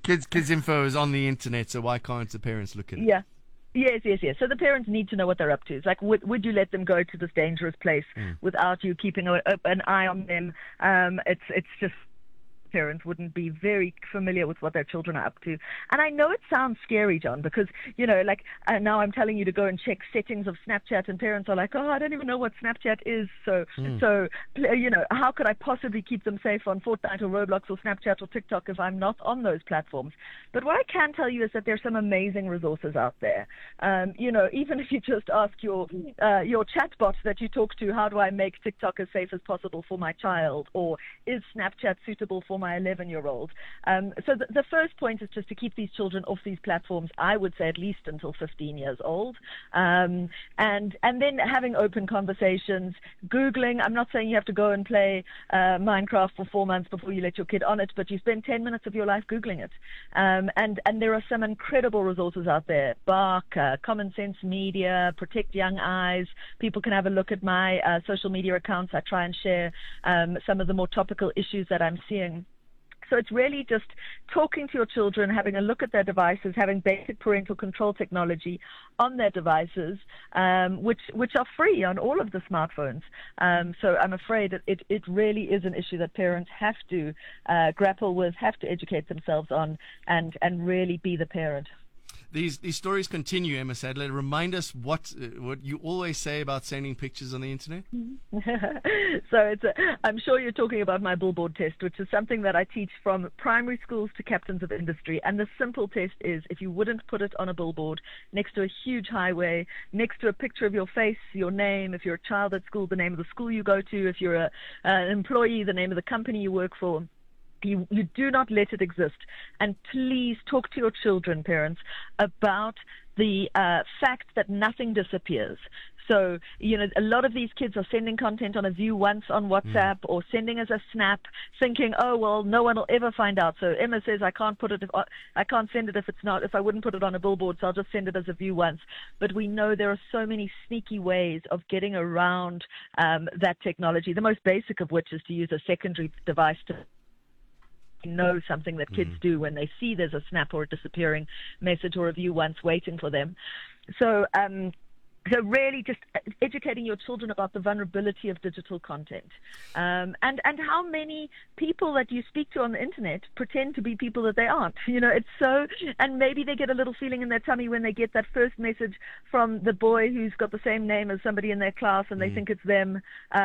kids info is on the internet, so why can't the parents look at it? Yeah. Yes. So the parents need to know what they're up to. It's like, would you let them go to this dangerous place without you keeping an eye on them? It's just parents wouldn't be very familiar with what their children are up to. And I know it sounds scary, John, because, now I'm telling you to go and check settings of Snapchat, and parents are like, oh, I don't even know what Snapchat is. So, how could I possibly keep them safe on Fortnite or Roblox or Snapchat or TikTok if I'm not on those platforms? But what I can tell you is that there's some amazing resources out there. Even if you just ask your chatbot that you talk to, how do I make TikTok as safe as possible for my child? Or is Snapchat suitable for my 11-year-old? So the first point is just to keep these children off these platforms, I would say at least until 15 years old. And then having open conversations, Googling. I'm not saying you have to go and play Minecraft for 4 months before you let your kid on it, but you spend 10 minutes of your life Googling it. And there are some incredible resources out there. Bark, Common Sense Media, Protect Young Eyes. People can have a look at my social media accounts. I try and share some of the more topical issues that I'm seeing. So it's really just talking to your children, having a look at their devices, having basic parental control technology on their devices, which are free on all of the smartphones. So I'm afraid that it really is an issue that parents have to grapple with, have to educate themselves on, and really be the parent. These stories continue, Emma Sadler. Remind us what you always say about sending pictures on the internet. So I'm sure you're talking about my billboard test, which is something that I teach from primary schools to captains of industry. And the simple test is, if you wouldn't put it on a billboard next to a huge highway, next to a picture of your face, your name, if you're a child at school, the name of the school you go to, if you're an employee, the name of the company you work for, you do not let it exist. And please talk to your children, parents, about the fact that nothing disappears. So, a lot of these kids are sending content on a view once on WhatsApp or sending as a snap, thinking, oh, well, no one will ever find out. So Emma says, I can't send it if I wouldn't put it on a billboard, so I'll just send it as a view once. But we know there are so many sneaky ways of getting around that technology, the most basic of which is to use a secondary device to know something that kids do when they see there's a snap or a disappearing message or a view once waiting for them. So really just educating your children about the vulnerability of digital content, and how many people that you speak to on the internet pretend to be people that they aren't. And maybe they get a little feeling in their tummy when they get that first message from the boy who's got the same name as somebody in their class and they think it's them,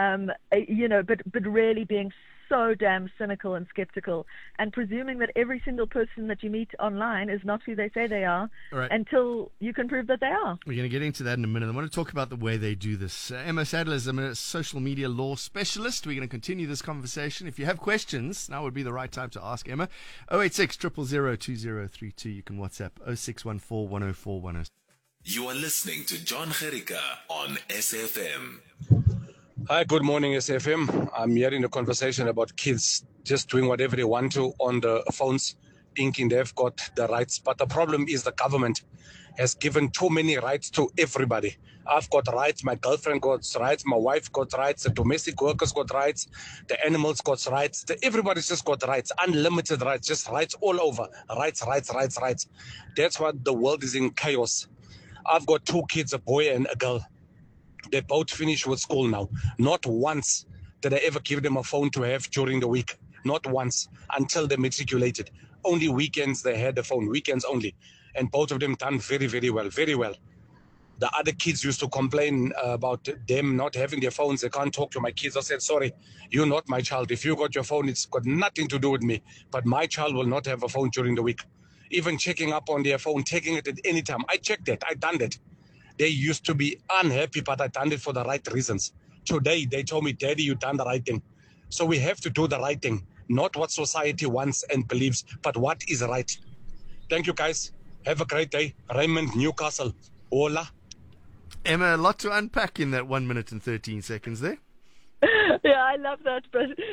but really being so damn cynical and skeptical and presuming that every single person that you meet online is not who they say they are until you can prove that they are. We're going to get into that in a minute. I want to talk about the way they do this. Emma Sadler is a social media law specialist. We're going to continue this conversation. If you have questions, now would be the right time to ask Emma. 086 000 2032. You can WhatsApp 0614 104 106. You are listening to John Gericka on SFM. Hi, good morning, SFM. I'm hearing a conversation about kids just doing whatever they want to on the phones, thinking they've got the rights. But the problem is the government has given too many rights to everybody. I've got rights, my girlfriend got rights, my wife got rights, the domestic workers got rights, the animals got rights, everybody's just got rights, unlimited rights, just rights all over. Rights. That's why the world is in chaos. I've got 2 kids, a boy and a girl. They both finished with school now. Not once did I ever give them a phone to have during the week. Not once, until they matriculated. Only weekends they had the phone, weekends only. And both of them done very, very well, very well. The other kids used to complain about them not having their phones. They can't talk to my kids. I said, sorry, you're not my child. If you got your phone, it's got nothing to do with me. But my child will not have a phone during the week. Even checking up on their phone, taking it at any time. I checked that. I done that. They used to be unhappy, but I done it for the right reasons. Today, they told me, Daddy, you done the right thing. So we have to do the right thing. Not what society wants and believes, but what is right. Thank you, guys. Have a great day. Raymond, Newcastle. Hola. Emma, a lot to unpack in that 1 minute and 13 seconds there. Yeah, I love that,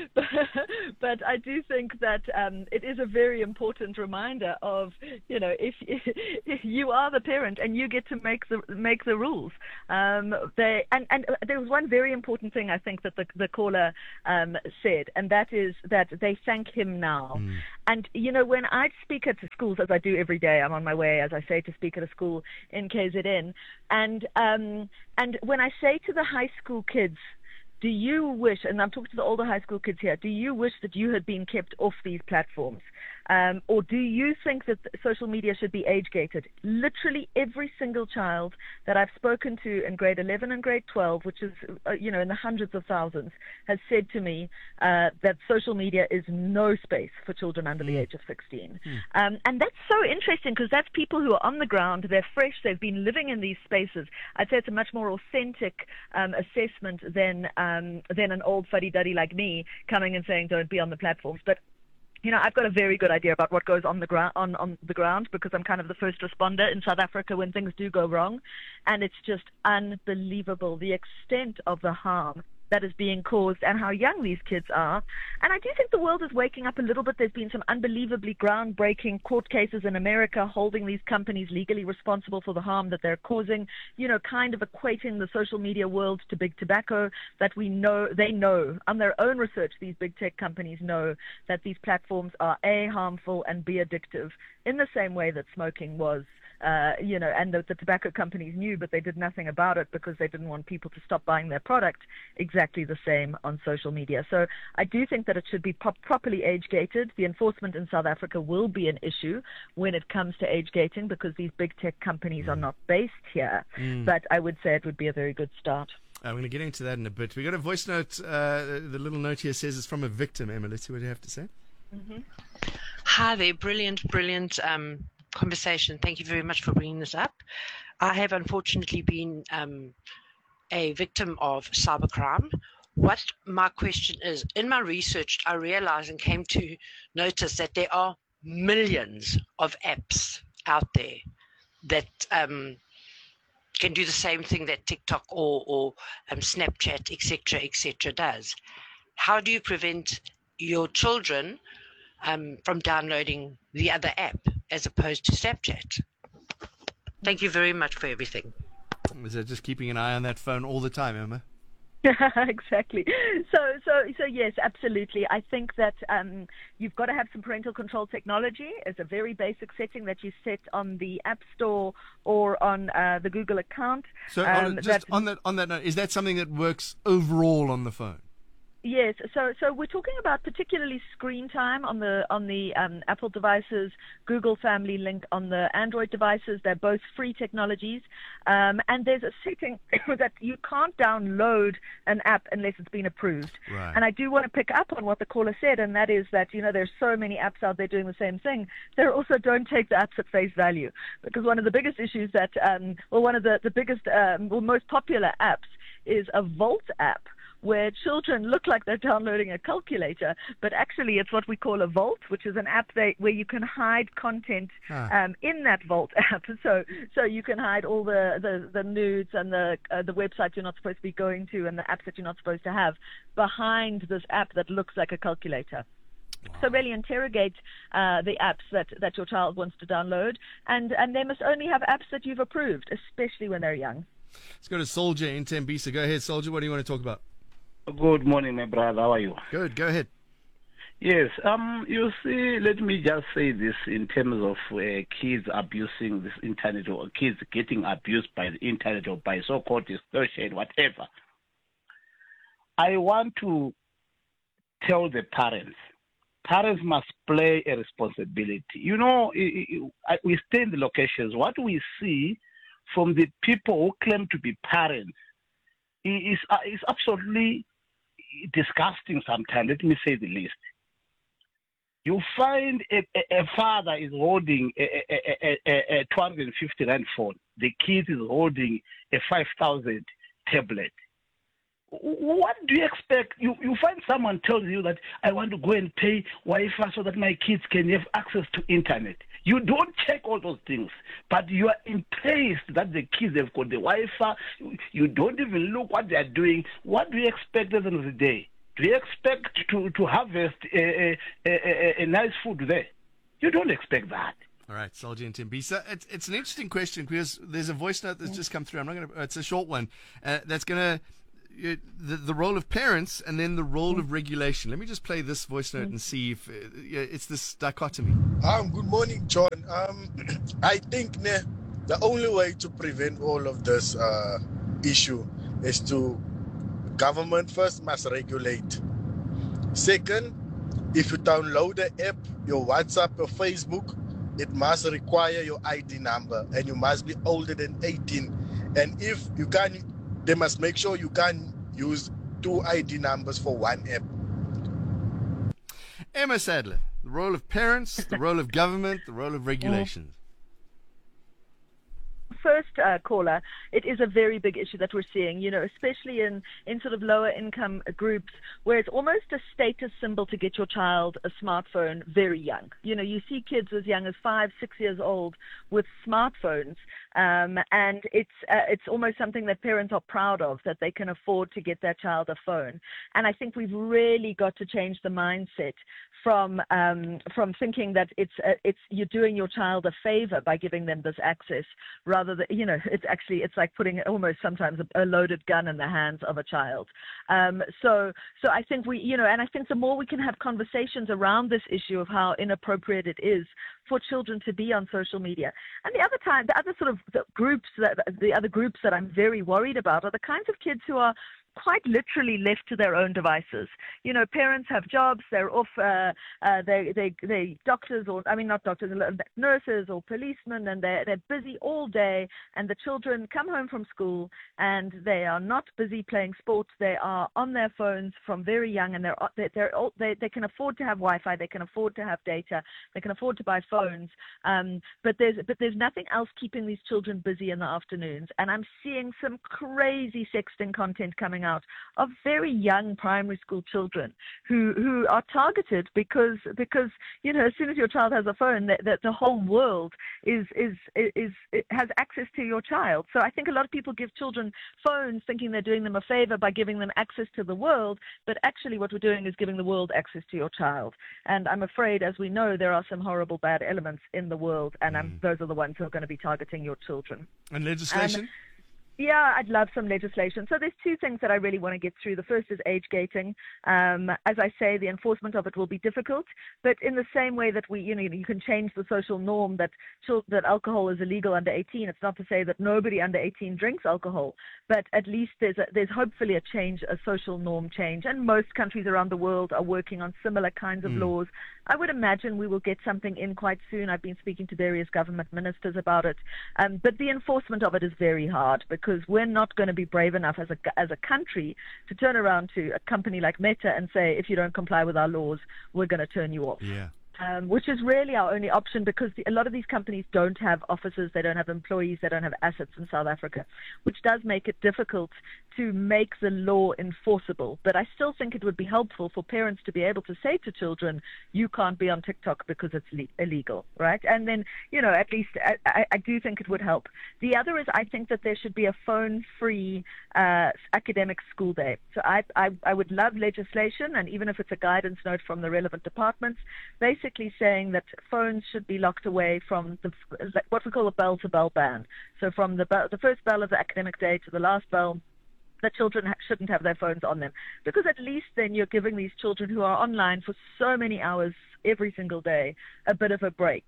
but I do think that it is a very important reminder of, if you are the parent and you get to make the rules. And there was one very important thing I think that the caller said, and that is that they thank him now. And when I speak at schools, as I do every day, I'm on my way, as I say, to speak at a school in KZN, and when I say to the high school kids, do you wish, and I'm talking to the older high school kids here, do you wish that you had been kept off these platforms? Or do you think that social media should be age-gated? Literally every single child that I've spoken to in grade 11 and grade 12, which is, in the hundreds of thousands, has said to me that social media is no space for children under the age of 16. And that's so interesting because that's people who are on the ground, they're fresh, they've been living in these spaces. I'd say it's a much more authentic assessment than an old fuddy-duddy like me coming and saying don't be on the platforms. But I've got a very good idea about what goes on the ground because I'm kind of the first responder in South Africa when things do go wrong, and it's just unbelievable the extent of the harm that is being caused and how young these kids are. And I do think the world is waking up a little bit. There's been some unbelievably groundbreaking court cases in America holding these companies legally responsible for the harm that they're causing, kind of equating the social media world to big tobacco, that they know on their own research, these big tech companies know that these platforms are harmful and B, addictive in the same way that smoking was. And the tobacco companies knew, but they did nothing about it because they didn't want people to stop buying their product. Exactly the same on social media. So I do think that it should be properly age-gated. The enforcement in South Africa will be an issue when it comes to age-gating because these big tech companies are not based here. But I would say it would be a very good start. I'm going to get into that in a bit. We got a voice note. The little note here says it's from a victim. Emma, let's see what you have to say. Hi there. Brilliant conversation. Thank you very much for bringing this up. I have unfortunately been a victim of cybercrime. What my question is, in my research, I realized and came to notice that there are millions of apps out there that can do the same thing that TikTok or Snapchat, etc., does. How do you prevent your children from downloading the other app as opposed to Snapchat? Thank you very much for everything. Is that just keeping an eye on that phone all the time, Emma? Exactly. So yes, absolutely. I think that you've got to have some parental control technology as a very basic setting that you set on the App Store or on the Google account. So on that note, is that something that works overall on the phone? Yes, so we're talking about particularly screen time on the Apple devices, Google Family Link on the Android devices. They're both free technologies, and there's a setting that you can't download an app unless it's been approved. Right. And I do want to pick up on what the caller said, and that is that there's so many apps out there doing the same thing. There also don't take the apps at face value, because one of the biggest issues that, one of the biggest, most popular apps is a Volt app, where children look like they're downloading a calculator, but actually it's what we call a Vault, which is an app where you can hide content in that Vault app. So you can hide all the nudes and the websites you're not supposed to be going to and the apps that you're not supposed to have behind this app that looks like a calculator. Wow. So really interrogate the apps that your child wants to download, and they must only have apps that you've approved, especially when they're young. Let's go to Soldier in Tembisa. Go ahead, Soldier. What do you want to talk about? Good morning, my brother. How are you? Good. Go ahead. Yes. You see, let me just say this in terms of kids abusing this internet, or kids getting abused by the internet or by so-called distortion, whatever. I want to tell the parents must play a responsibility. We stay in the locations. What we see from the people who claim to be parents is absolutely disgusting sometimes, let me say the least. You find a father is holding a 250 rand phone. The kid is holding a 5,000 tablet. What do you expect? You find someone tells you that I want to go and pay Wi-Fi so that my kids can have access to internet. You don't check all those things, but you are impressed that the kids have got the Wi-Fi. You don't even look what they are doing. What do you expect at the end of the day? Do you expect to harvest a nice food there? You don't expect that. All right, Soldier and Tembisa. It's an interesting question because there's a voice note that's just come through. I'm not going to. It's a short one. That's going to the role of parents and then the role of regulation. Let me just play this voice note and see if it's this dichotomy. Good morning, John. I think the only way to prevent all of this issue is to government first must regulate. Second, if you download the app, your WhatsApp, your Facebook, it must require your ID number and you must be older than 18. And if you can, they must make sure you can use 2 ID numbers for one app. Emma Sadler, the role of parents, the role of government, the role of regulations. First caller, it is a very big issue that we're seeing, especially in sort of lower income groups where it's almost a status symbol to get your child a smartphone very young. You see kids as young as 5, 6 years old with smartphones, and it's almost something that parents are proud of, that they can afford to get their child a phone. And I think we've really got to change the mindset from thinking that it's you're doing your child a favor by giving them this access, rather than it's like putting almost sometimes a loaded gun in the hands of a child. So I think and I think the more we can have conversations around this issue of how inappropriate it is for children to be on social media. And the other groups that I'm very worried about are the kinds of kids who are quite literally left to their own devices. Parents have jobs, they're off, they doctors, or not doctors, nurses or policemen, and they're busy all day, and the children come home from school and they are not busy playing sports. They are on their phones from very young, and they can afford to have Wi-Fi, they can afford to have data, they can afford to buy phones, but there's nothing else keeping these children busy in the afternoons. And I'm seeing some crazy sexting content coming out of very young primary school children who are targeted because as soon as your child has a phone, the whole world has access to your child. So I think a lot of people give children phones thinking they're doing them a favor by giving them access to the world, but actually what we're doing is giving the world access to your child. And I'm afraid, as we know, there are some horrible bad elements in the world, and those are the ones who are going to be targeting your children. And legislation? Yeah, I'd love some legislation. So there's 2 things that I really want to get through. The first is age gating. As I say, the enforcement of it will be difficult, but in the same way that you can change the social norm that alcohol is illegal under 18, it's not to say that nobody under 18 drinks alcohol, but at least there's hopefully a social norm change. And most countries around the world are working on similar kinds of laws. I would imagine we will get something in quite soon. I've been speaking to various government ministers about it, but the enforcement of it is very hard because we're not going to be brave enough as a country to turn around to a company like Meta and say, if you don't comply with our laws, we're going to turn you off. Yeah. Which is really our only option, because a lot of these companies don't have offices, they don't have employees, they don't have assets in South Africa, which does make it difficult to make the law enforceable. But I still think it would be helpful for parents to be able to say to children, you can't be on TikTok because it's illegal, right? And then, at least I do think it would help. The other is I think that there should be a phone-free academic school day. So I would love legislation, and even if it's a guidance note from the relevant departments, basically saying that phones should be locked away from what we call a bell-to-bell ban. So from the first bell of the academic day to the last bell, the children shouldn't have their phones on them, because at least then you're giving these children who are online for so many hours every single day a bit of a break.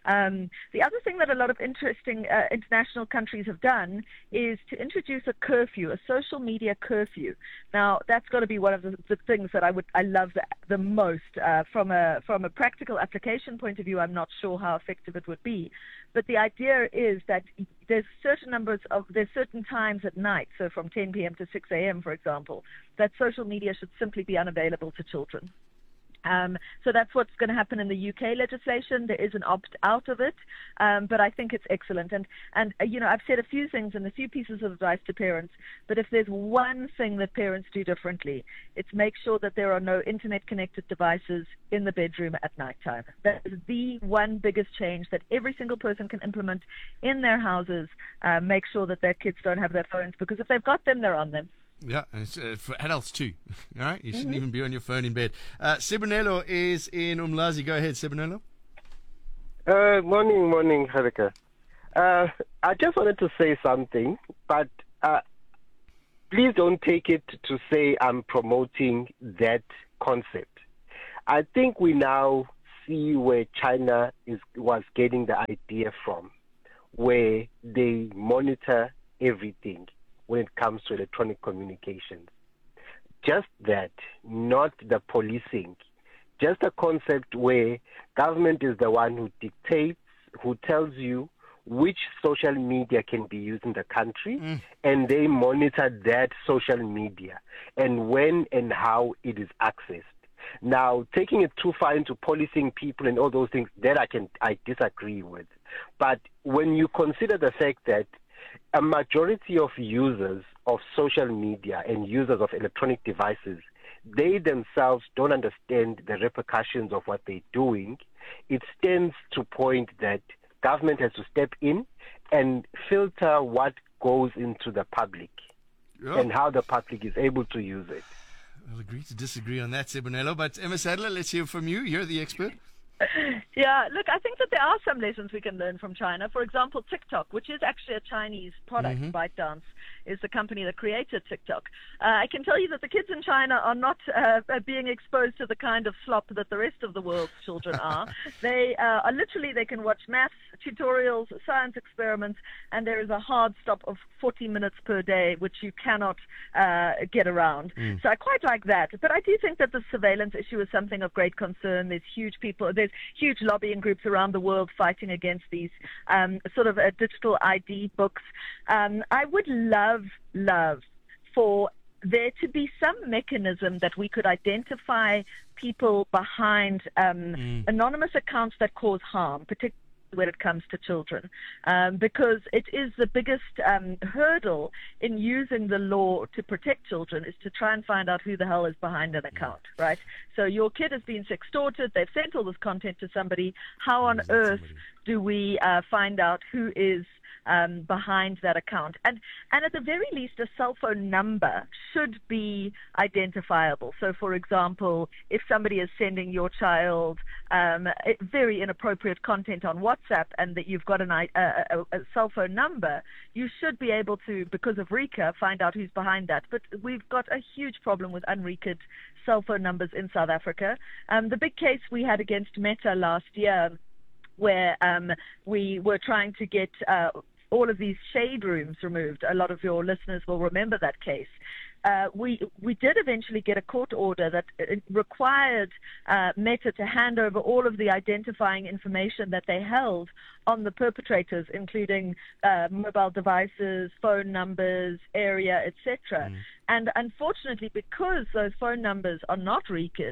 The other thing that a lot of interesting international countries have done is to introduce a curfew, a social media curfew. Now, that's got to be one of the things that I love the most. From a practical application point of view, I'm not sure how effective it would be. But the idea is that there's certain times at night, so from 10 p.m. to 6 a.m., for example, that social media should simply be unavailable to children. So that's what's going to happen in the UK legislation. There is an opt-out of it, but I think it's excellent. And I've said a few things and a few pieces of advice to parents, but if there's one thing that parents do differently, it's make sure that there are no internet-connected devices in the bedroom at nighttime. That is the one biggest change that every single person can implement in their houses. Make sure that their kids don't have their phones, because if they've got them, they're on them. Yeah, and it's for adults too. All right, you shouldn't even be on your phone in bed. Sibonelo is in Umlazi. Go ahead, Sibonelo. Morning, Harika. I just wanted to say something, but please don't take it to say I'm promoting that concept. I think we now see where China was getting the idea from, where they monitor everything when it comes to electronic communications. Just that, not the policing. Just a concept where government is the one who dictates, who tells you which social media can be used in the country, and they monitor that social media and when and how it is accessed. Now, taking it too far into policing people and all those things, that I disagree with. But when you consider the fact that a majority of users of social media and users of electronic devices, they themselves don't understand the repercussions of what they're doing, it stands to point that government has to step in and filter what goes into the public and how the public is able to use it. I'll agree to disagree on that, Sibonelo. But Emma Sadler, let's hear from you. You're the expert. Yeah, look, I think that there are some lessons we can learn from China. For example, TikTok, which is actually a Chinese product. ByteDance is the company that created TikTok. I can tell you that the kids in China are not being exposed to the kind of slop that the rest of the world's children are. They are literally, they can watch maths tutorials, science experiments, and there is a hard stop of 40 minutes per day, which you cannot get around. So I quite like that. But I do think that the surveillance issue is something of great concern. There's huge lobbying groups around the world fighting against these sort of digital ID books. I would love for there to be some mechanism that we could identify people behind anonymous accounts that cause harm, particularly when it comes to children, because it is the biggest hurdle in using the law to protect children is to try and find out who the hell is behind an account, right? So your kid has been sextorted, they've sent all this content to somebody. How on earth do we find out who is behind that account? And at the very least, a cell phone number should be identifiable. So, for example, if somebody is sending your child very inappropriate content on WhatsApp and that you've got a cell phone number, you should be able to, because of RICA, find out who's behind that. But we've got a huge problem with unRICA'd cell phone numbers in South Africa. The big case we had against Meta last year, where we were trying to get all of these shade rooms removed. A lot of your listeners will remember that case. We did eventually get a court order that required Meta to hand over all of the identifying information that they held on the perpetrators, including mobile devices, phone numbers, area, etc. And unfortunately, because those phone numbers are not RICA'd,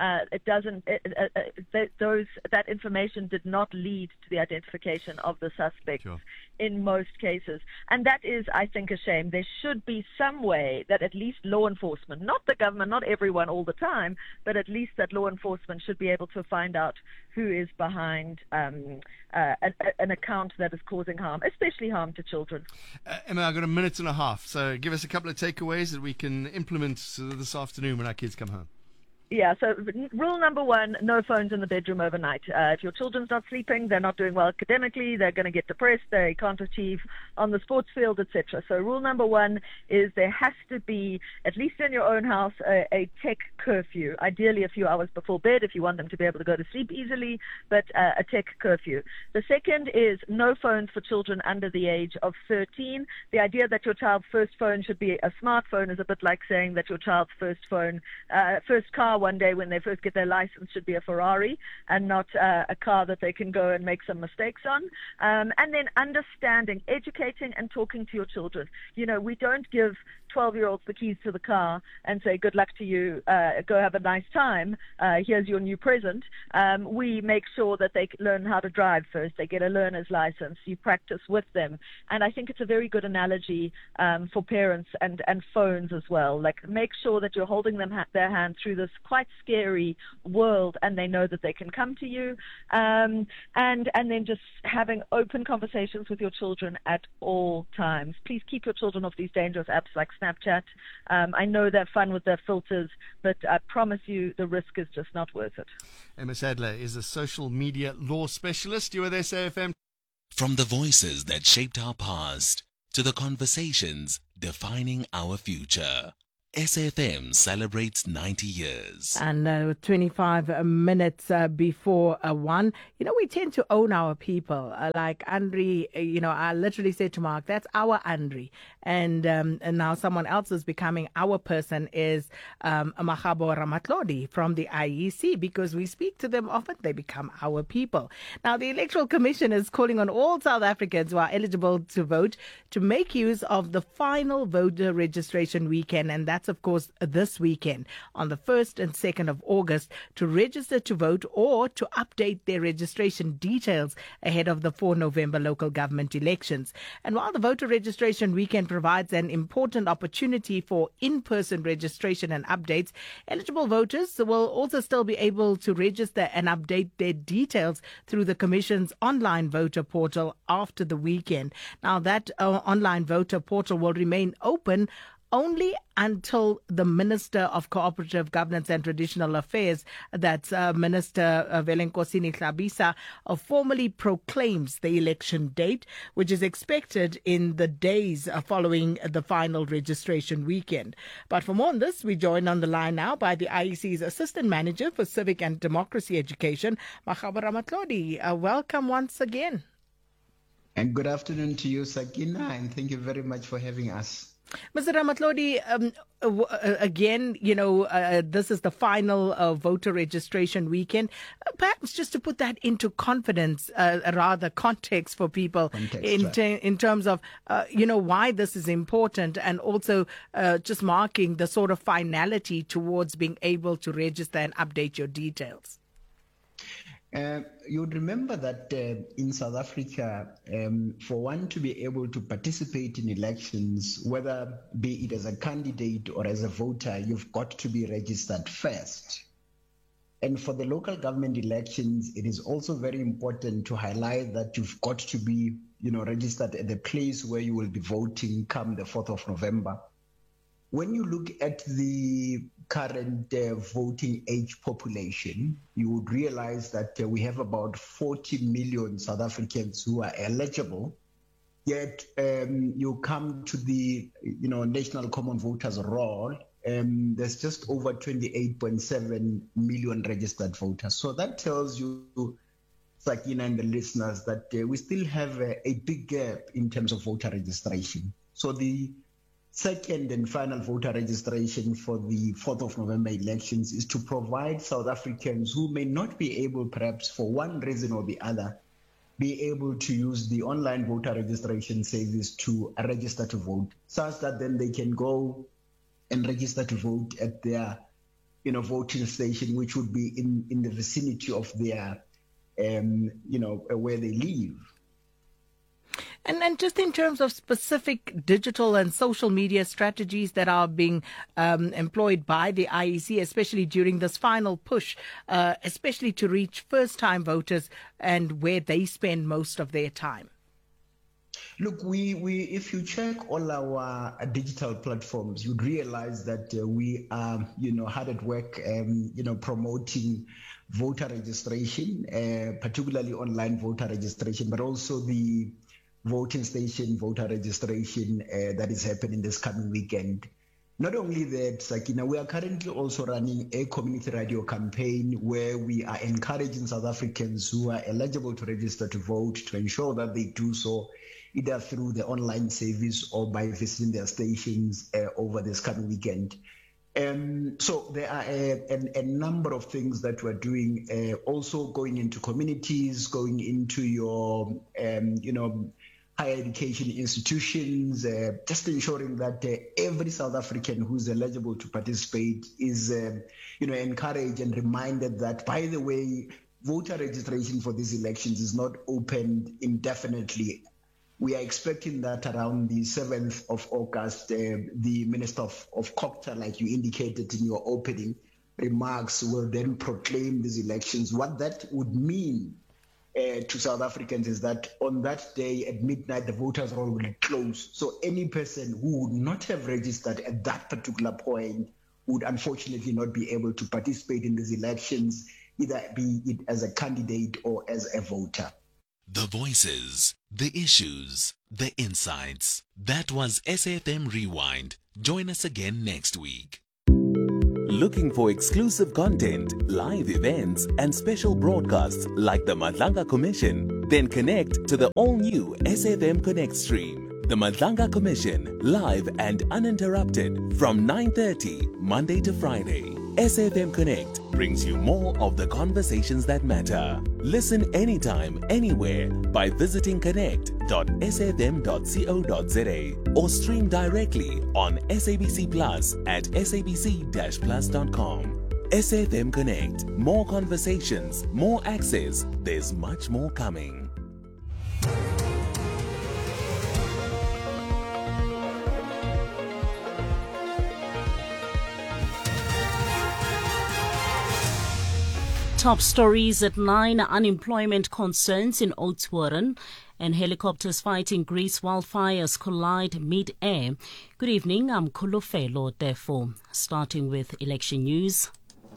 that information did not lead to the identification of the suspects in most cases. And that is, I think, a shame. There should be some way that at least law enforcement, not the government, not everyone all the time, but at least that law enforcement should be able to find out who is behind an account that is causing harm, especially harm to children. Emma, I've got a minute and a half, so give us a couple of takeaways that we can implement this afternoon when our kids come home. Yeah, so rule number one, no phones in the bedroom overnight. If your children's not sleeping, they're not doing well academically, they're going to get depressed, they can't achieve on the sports field, etc. So rule number one is there has to be, at least in your own house, a tech curfew, ideally a few hours before bed if you want them to be able to go to sleep easily, but a tech curfew. The second is no phones for children under the age of 13. The idea that your child's first phone should be a smartphone is a bit like saying that your child's first car one day when they first get their license should be a Ferrari and not a car that they can go and make some mistakes on. And then understanding, educating and talking to your children. You know, we don't give 12-year-olds the keys to the car and say, good luck to you, go have a nice time, here's your new present. We make sure that they learn how to drive first. They get a learner's license. You practice with them. And I think it's a very good analogy for parents and phones as well. Like, make sure that you're holding them their hand through this quite scary world, and they know that they can come to you. And then just having open conversations with your children at all times. Please keep your children off these dangerous apps like Snapchat. I know they're fun with their filters, but I promise you the risk is just not worth it. Emma Sadler is a social media law specialist. You are there, SAFM. From the voices that shaped our past to the conversations defining our future, SAFM celebrates 90 years. And 25 minutes before 1, you know, we tend to own our people. Like Andre, you know, I literally said to Mark, that's our Andre. And now someone else is becoming our person is Mahabo Ramatlodi from the IEC, because we speak to them often, they become our people. Now, the Electoral Commission is calling on all South Africans who are eligible to vote to make use of the final voter registration weekend, and that's of course this weekend on the 1st and 2nd of August, to register to vote or to update their registration details ahead of the 4 November local government elections. And while the voter registration weekend provides an important opportunity for in-person registration and updates, eligible voters will also still be able to register and update their details through the Commission's online voter portal after the weekend. Now, that online voter portal will remain open only until the Minister of Cooperative Governance and Traditional Affairs, that's Minister Velenkosini Hlabisa, formally proclaims the election date, which is expected in the days following the final registration weekend. But for more on this, we join on the line now by the IEC's Assistant Manager for Civic and Democracy Education, Mahabo Ramatlodi. Welcome once again. And good afternoon to you, Sakina, and thank you very much for having us. Mr. Ramatlodi, again, you know, this is the final voter registration weekend. Perhaps just to put that into context for people in terms of, you know, why this is important, and also just marking the sort of finality towards being able to register and update your details. You would remember that in South Africa, for one to be able to participate in elections, whether be it as a candidate or as a voter, you've got to be registered first. And for the local government elections, it is also very important to highlight that you've got to be, you know, registered at the place where you will be voting come the 4th of November. When you look at the current voting age population, you would realize that we have about 40 million South Africans who are eligible. Yet you come to the, you know, National Common Voters Roll, there's just over 28.7 million registered voters. So that tells you, Sakina and the listeners, that we still have a big gap in terms of voter registration. So the second and final voter registration for the 4th of November elections is to provide South Africans who may not be able, perhaps for one reason or the other, be able to use the online voter registration service to register to vote, such that then they can go and register to vote at their, you know, voting station, which would be in the vicinity of their, you know, where they live. And then just in terms of specific digital and social media strategies that are being employed by the IEC, especially during this final push, especially to reach first-time voters and where they spend most of their time. Look, we if you check all our digital platforms, you'd realize that we are, you know, hard at work, you know, promoting voter registration, particularly online voter registration, but also the voting station voter registration that is happening this coming weekend. Not only that, Sakina, we are currently also running a community radio campaign where we are encouraging South Africans who are eligible to register to vote to ensure that they do so either through the online service or by visiting their stations over this coming weekend. So there are a number of things that we're doing, also going into communities, going into your, higher education institutions, just ensuring that every South African who's eligible to participate is, encouraged and reminded that, by the way, voter registration for these elections is not opened indefinitely. We are expecting that around the 7th of August, the Minister of COGTA, like you indicated in your opening remarks, will then proclaim these elections. What that would mean to South Africans is that on that day at midnight, the voters roll will close. So any person who would not have registered at that particular point would unfortunately not be able to participate in these elections, either be it as a candidate or as a voter. The voices, the issues, the insights. That was SAFM Rewind. Join us again next week. Looking for exclusive content, live events, and special broadcasts like the Madlanga Commission? Then connect to the all-new SAFM Connect stream. The Madlanga Commission, live and uninterrupted from 9:30 Monday to Friday. SAFM Connect brings you more of the conversations that matter. Listen anytime, anywhere by visiting connect.safm.co.za or stream directly on SABC Plus at sabc-plus.com. SAFM Connect. More conversations, more access. There's much more coming. Top stories at 9. Unemployment concerns in Oudtshoorn and helicopters fighting Greece wildfires collide mid-air. Good evening, I'm Kulofelo, therefore. Starting with election news.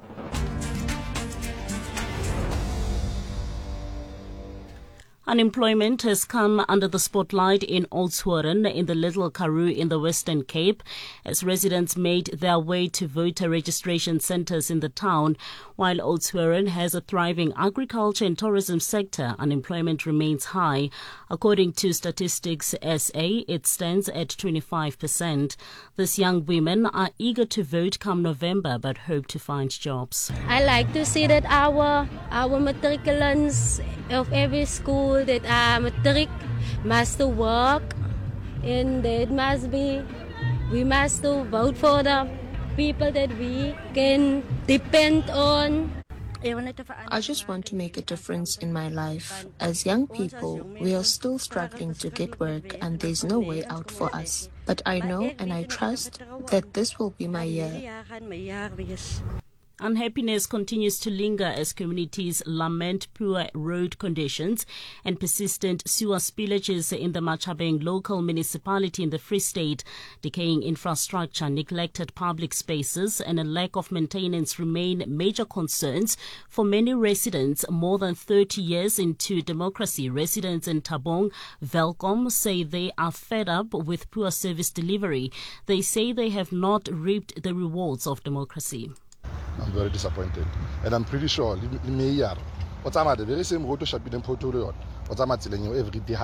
Unemployment has come under the spotlight in Oudtshoorn in the Little Karoo in the Western Cape as residents made their way to voter registration centres in the town. While Oudtshoorn has a thriving agriculture and tourism sector, unemployment remains high. According to Statistics SA, it stands at 25%. These young women are eager to vote come November but hope to find jobs. I like to see that our matriculants of every school that are matric must to work, and we must to vote for the people that we can depend on. I just want to make a difference in my life. As young people, we are still struggling to get work and there's no way out for us. But I know and I trust that this will be my year. Unhappiness continues to linger as communities lament poor road conditions and persistent sewer spillages in the Machabeng local municipality in the Free State. Decaying infrastructure, neglected public spaces and a lack of maintenance remain major concerns for many residents. More than 30 years into democracy, residents in Thabong, Welkom say they are fed up with poor service delivery. They say they have not reaped the rewards of democracy. I'm very disappointed, and I'm pretty sure the mayor, what's the very same road to should be the portfolio. What's telling you every day?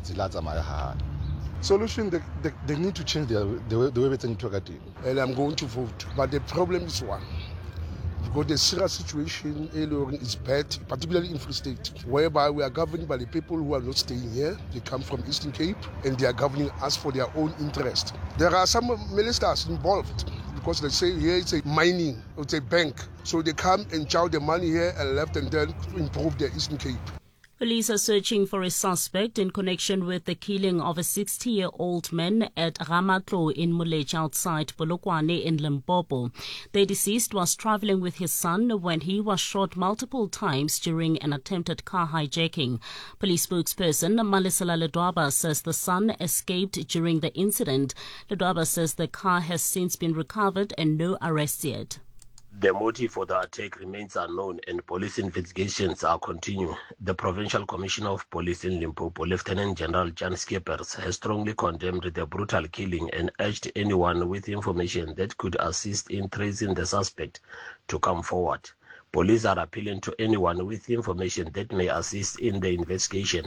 Solution, they need to change the way they think. And I'm going to vote, but the problem is one. Because the serious situation is bad, particularly in Free State, whereby we are governed by the people who are not staying here. They come from Eastern Cape, and they are governing us for their own interest. There are some ministers involved, because they say here it's a mining, it's a bank. So they come and chow the money here and left and then improve their Eastern Cape. Police are searching for a suspect in connection with the killing of a 60-year-old man at Ramatlo in Mulech outside Polokwane in Limpopo. The deceased was traveling with his son when he was shot multiple times during an attempted car hijacking. Police spokesperson Malisela Ledwaba says the son escaped during the incident. Ledwaba says the car has since been recovered and no arrests yet. The motive for the attack remains unknown and police investigations are continuing. The Provincial Commissioner of Police in Limpopo, Lieutenant General Jan Skeepers, has strongly condemned the brutal killing and urged anyone with information that could assist in tracing the suspect to come forward. Police are appealing to anyone with information that may assist in the investigation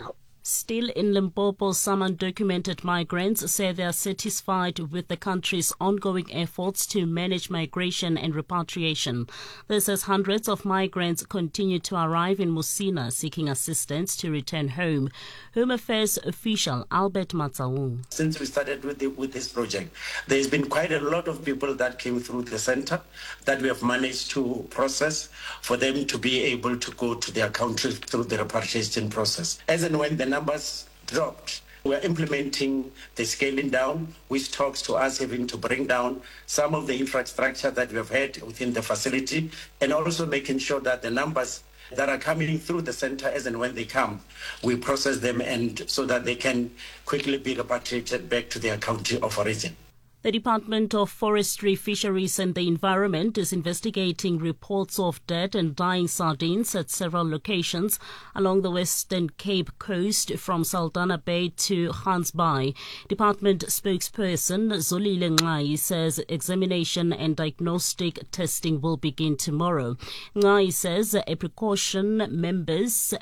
Still in Limpopo, some undocumented migrants say they are satisfied with the country's ongoing efforts to manage migration and repatriation. This as hundreds of migrants continue to arrive in Musina seeking assistance to return home. Home Affairs official Albert Matsaung. Since we started with this project, there's been quite a lot of people that came through the center that we have managed to process for them to be able to go to their countries through the repatriation process. As and when the numbers dropped, we're implementing the scaling down, which talks to us having to bring down some of the infrastructure that we have had within the facility, and also making sure that the numbers that are coming through the center, as and when they come, we process them and so that they can quickly be repatriated back to their country of origin. The Department of Forestry, Fisheries and the Environment is investigating reports of dead and dying sardines at several locations along the Western Cape coast from Saldanha Bay to Hans Bay. Department spokesperson Zolile Ngai says examination and diagnostic testing will begin tomorrow. Ngai says as a precaution, members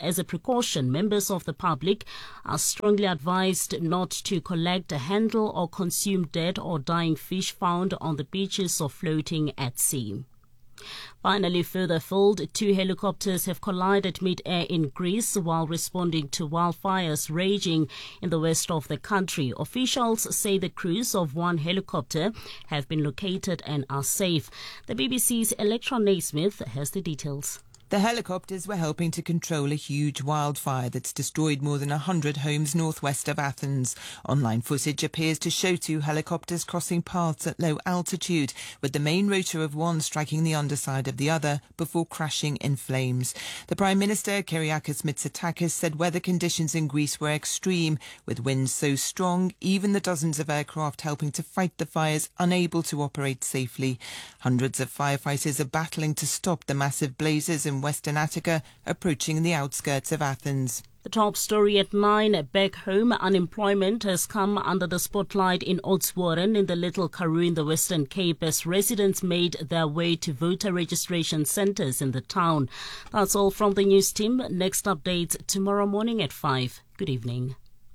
of the public are strongly advised not to collect, handle or consume dead or dying fish found on the beaches or floating at sea. Finally, further afield, 2 helicopters have collided mid-air in Greece while responding to wildfires raging in the west of the country. Officials say the crews of 1 helicopter have been located and are safe. The BBC's Electra Naismith has the details. The helicopters were helping to control a huge wildfire that's destroyed more than 100 homes northwest of Athens. Online footage appears to show 2 helicopters crossing paths at low altitude, with the main rotor of one striking the underside of the other before crashing in flames. The Prime Minister, Kyriakos Mitsotakis, said weather conditions in Greece were extreme, with winds so strong even the dozens of aircraft helping to fight the fires unable to operate safely. Hundreds of firefighters are battling to stop the massive blazes in Western Attica, approaching the outskirts of Athens. The top story at 9. Back home, unemployment has come under the spotlight in Oudtshoorn in the Little Karoo in the Western Cape as residents made their way to voter registration centres in the town. That's all from the news team. Next updates tomorrow morning at 5. Good evening.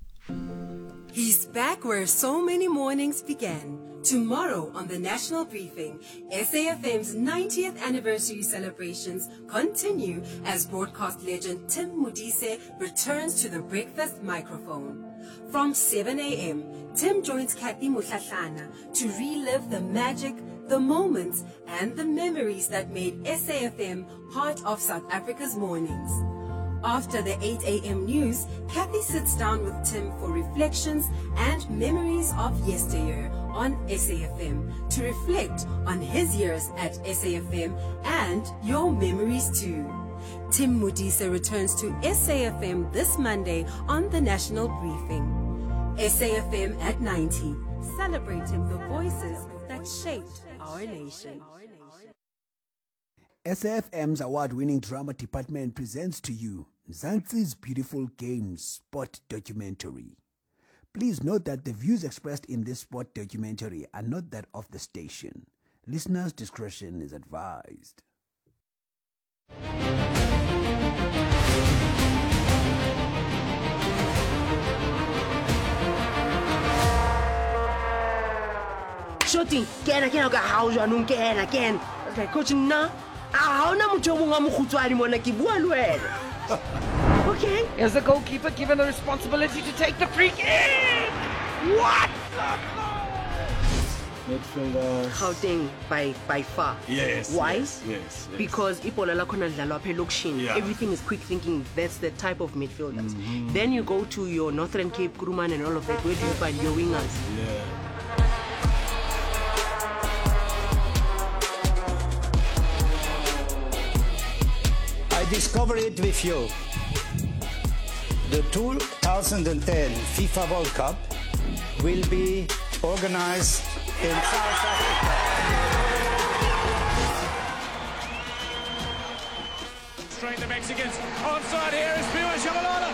He's back where so many mornings began. Tomorrow on the National Briefing, SAFM's 90th anniversary celebrations continue as broadcast legend Tim Modise returns to the breakfast microphone. From 7 a.m., Tim joins Kathy Mutlatlana to relive the magic, the moments, and the memories that made SAFM part of South Africa's mornings. After the 8 a.m. news, Kathy sits down with Tim for reflections and memories of yesteryear on SAFM to reflect on his years at SAFM and your memories too. Tim Modise returns to SAFM this Monday on the National Briefing. SAFM at 90, celebrating the voices that shaped our nation. SAFM's award-winning drama department presents to you Mzansi's Beautiful Games sport documentary. Please note that the views expressed in this sport documentary are not that of the station. Listeners' discretion is advised. Shoti, kena ka hauja nung kena ken. Okay, coach na. How na mo tshong nga mo khutswani mona ke bua le wena. Okay. Is the goalkeeper given the responsibility to take the free kick? What? Midfielder. Gauteng by far. Yes. Why? Yes. Because ibola la khona dlalwa phe lokishini. Everything is quick thinking. That's the type of midfielders. Then you go to your Northern Cape, Kuruman and all of that. Where do you find your wingers? Yeah. I discovered it with you. The 2010 FIFA World Cup will be organized in South Africa. Straight the Mexicans. Onside here is Pua Shabalala.